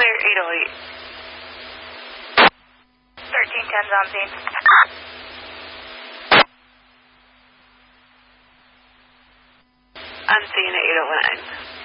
clear 808. 1310's on scene. I'm seeing at 809.